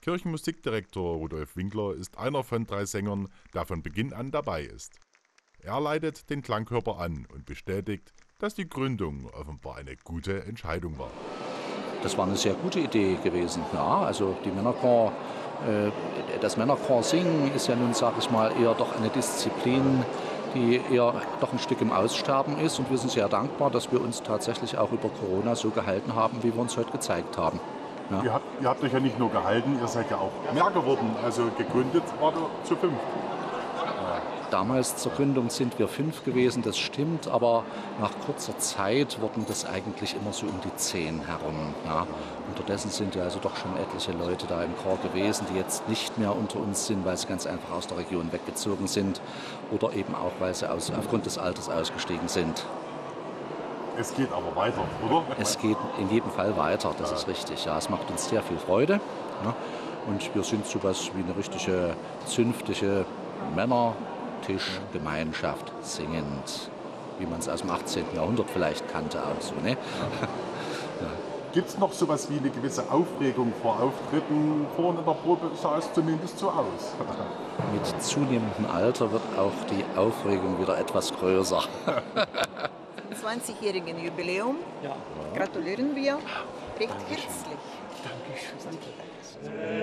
Kirchenmusikdirektor Rudolf Winkler ist einer von 3 Sängern, der von Beginn an dabei ist. Er leitet den Klangkörper an und bestätigt, dass die Gründung offenbar eine gute Entscheidung war. Das war eine sehr gute Idee gewesen. Ja, also die Männerchor, das Männerchor singen ist ja nun, sage ich mal, eher doch eine Disziplin, die eher doch ein Stück im Aussterben ist. Und wir sind sehr dankbar, dass wir uns tatsächlich auch über Corona so gehalten haben, wie wir uns heute gezeigt haben. Ja. Ihr habt euch ja nicht nur gehalten, ihr seid ja auch mehr geworden. Also gegründet war zu 5. Damals zur Gründung sind wir 5 gewesen, das stimmt, aber nach kurzer Zeit wurden das eigentlich immer so um die 10 herum. Ja. Unterdessen sind ja also doch schon etliche Leute da im Chor gewesen, die jetzt nicht mehr unter uns sind, weil sie ganz einfach aus der Region weggezogen sind oder eben auch, weil sie aufgrund des Alters ausgestiegen sind. Es geht aber weiter, oder? Es geht in jedem Fall weiter, das ist richtig. Ja, es macht uns sehr viel Freude. Ja. Und wir sind so was wie eine richtige zünftige Männertischgemeinschaft singend, wie man es aus dem 18. Jahrhundert vielleicht kannte auch so. Ne? Ja. Gibt es noch so was wie eine gewisse Aufregung vor Auftritten? Vorhin in der Probe sah es zumindest so aus. Mit zunehmendem Alter wird auch die Aufregung wieder etwas größer. Zum 20-jährigen Jubiläum gratulieren wir recht herzlich. Dankeschön.